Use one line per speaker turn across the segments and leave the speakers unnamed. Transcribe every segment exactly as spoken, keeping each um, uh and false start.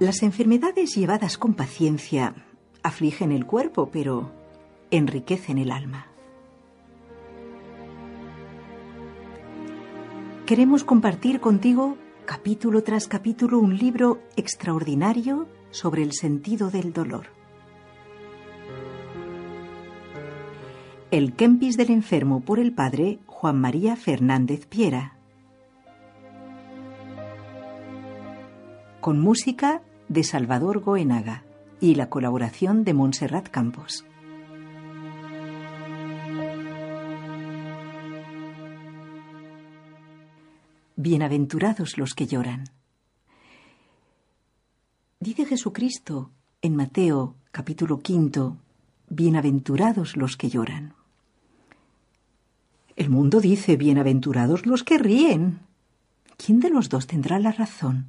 Las enfermedades llevadas con paciencia afligen el cuerpo, pero enriquecen el alma. Queremos compartir contigo, capítulo tras capítulo, un libro extraordinario sobre el sentido del dolor. El Kempis del enfermo, por el padre Juan María Fernández Piera. Con música de Salvador Goenaga y la colaboración de Montserrat Campos. Bienaventurados los que lloran. Dice Jesucristo en Mateo capítulo quinto, bienaventurados los que lloran. El mundo dice bienaventurados los que ríen. ¿Quién de los dos tendrá la razón?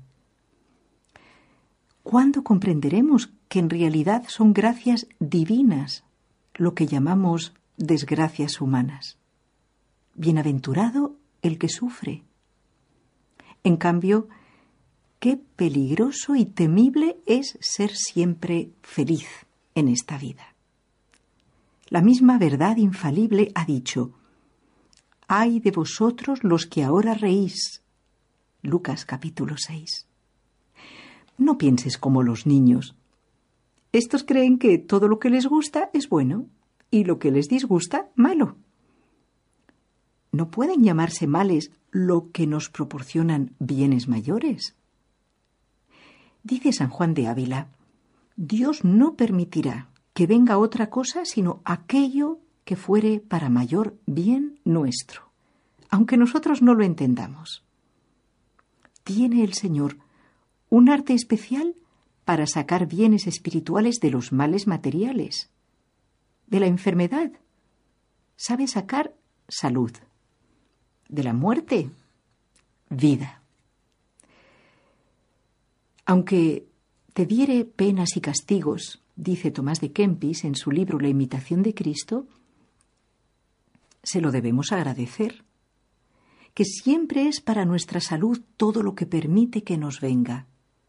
¿Cuándo comprenderemos que en realidad son gracias divinas lo que llamamos desgracias humanas? Bienaventurado el que sufre. En cambio, qué peligroso y temible es ser siempre feliz en esta vida. La misma verdad infalible ha dicho: «Ay de vosotros los que ahora reís». Lucas capítulo seis. No pienses como los niños. Estos creen que todo lo que les gusta es bueno y lo que les disgusta, malo. No pueden llamarse males lo que nos proporcionan bienes mayores. Dice San Juan de Ávila: Dios no permitirá que venga otra cosa sino aquello que fuere para mayor bien nuestro, aunque nosotros no lo entendamos. Tiene el Señor un arte especial para sacar bienes espirituales de los males materiales. De la enfermedad sabe sacar salud. De la muerte, vida. Aunque te diere penas y castigos, dice Tomás de Kempis en su libro La imitación de Cristo, se lo debemos agradecer, que siempre es para nuestra salud todo lo que permite que nos venga.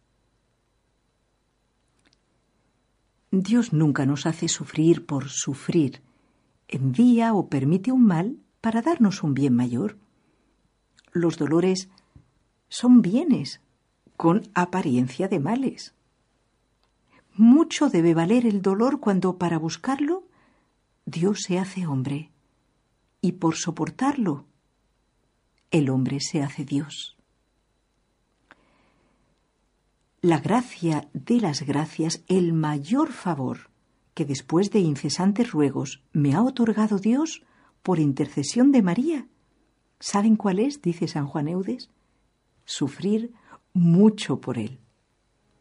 Dios nunca nos hace sufrir por sufrir, envía o permite un mal para darnos un bien mayor. Los dolores son bienes con apariencia de males. Mucho debe valer el dolor cuando para buscarlo Dios se hace hombre y por soportarlo el hombre se hace Dios. La gracia de las gracias, el mayor favor que después de incesantes ruegos me ha otorgado Dios por intercesión de María, ¿saben cuál es? Dice San Juan Eudes: sufrir mucho por él.